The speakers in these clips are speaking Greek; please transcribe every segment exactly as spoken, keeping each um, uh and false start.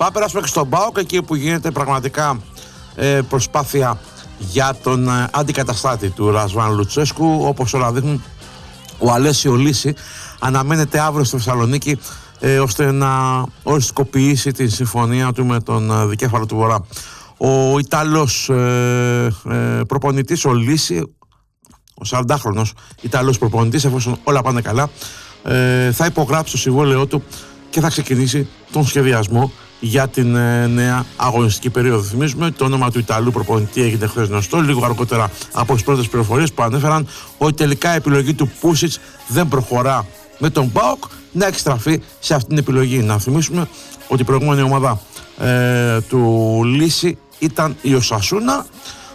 Πάμε περάσουμε και στον ΠΑΟΚ, εκεί που γίνεται πραγματικά ε, προσπάθεια για τον ε, αντικαταστάτη του Ρασβάν Λουτσέσκου. Όπως όλα δείχνουν, ο Αλέσιο Λύση αναμένεται αύριο στη Θεσσαλονίκη ε, ώστε να οριστικοποιήσει τη συμφωνία του με τον ε, δικέφαλο του Βορρά. Ο Ιταλός ε, ε, προπονητής, ο Λύση, ο σαραντάχρονος Ιταλός προπονητής, εφόσον όλα πάνε καλά, ε, θα υπογράψει το συμβόλαιό του και θα ξεκινήσει τον σχεδιασμό για την ε, νέα αγωνιστική περίοδο. Θυμίζουμε ότι το όνομα του Ιταλού προπονητή έγινε χθες γνωστό, λίγο αργότερα από τις πρώτες πληροφορίες που ανέφεραν ότι τελικά η επιλογή του Πούσιτς δεν προχωρά με τον ΠΑΟΚ να εξτραφεί σε αυτήν την επιλογή. Να θυμίσουμε ότι η προηγούμενη ομάδα ε, του Λύση ήταν η Οσασούνα,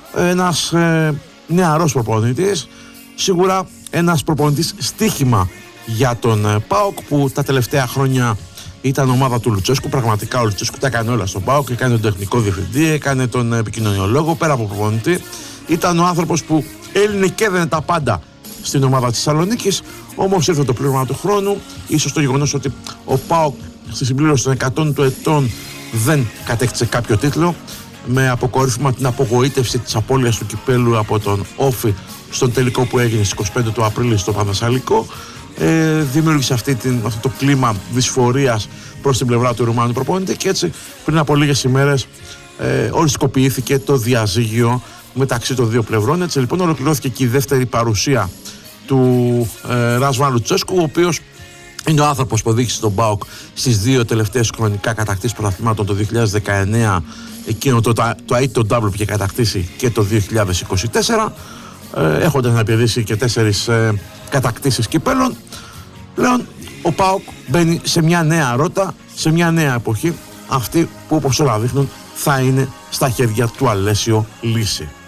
ένας ε, νεαρός προπονητής, σίγουρα ένας προπονητής στοίχημα για τον ε, ΠΑΟΚ, που τα τελευταία χρόνια ήταν ομάδα του Λουτσέσκου. Πραγματικά ο Λουτσέσκου τα έκανε όλα στον ΠΑΟΚ, έκανε τον τεχνικό διευθυντή, έκανε τον επικοινωνιολόγο, πέρα από προπονητή. Ήταν ο άνθρωπος που έλυνε και έδαινε τα πάντα στην ομάδα της Θεσσαλονίκης. Όμως ήρθε το πλήρωμα του χρόνου, ίσως το γεγονός ότι ο ΠΑΟΚ στη συμπλήρωση των εκατό του ετών δεν κατέκτησε κάποιο τίτλο, με αποκορύφωμα την απογοήτευση της απώλειας του κυπέλου από τον Όφη στον τελικό που έγινε στις είκοσι πέντε του Απρίλη στο Πανθεσσαλικό. Ε, δημιούργησε αυτή την, αυτό το κλίμα δυσφορίας προς την πλευρά του Ρουμάνου προπονητή, και έτσι πριν από λίγες ημέρες ε, οριστικοποιήθηκε το διαζύγιο μεταξύ των δύο πλευρών. Έτσι λοιπόν ολοκληρώθηκε και η δεύτερη παρουσία του ε, Ρασβάν Λουτσέσκου, ο οποίος είναι ο άνθρωπος που οδήγησε τον ΠΑΟΚ στις δύο τελευταίες χρονικά κατακτήσεις πρωταθλημάτων, το δύο χιλιάδες δεκαεννέα, εκείνο το, το, το έιτ ντάμπλιου που είχε κατακτήσει, και το δύο χιλιάδες είκοσι τέσσερα, ε, έχοντας να επιδείξει και τέσσερις ε, κατακτήσεις κυπέλων. Πλέον ο ΠΑΟΚ μπαίνει σε μια νέα ρότα, σε μια νέα εποχή, αυτή που όπως όλα δείχνουν θα είναι στα χέρια του Αλέσιο Λύση.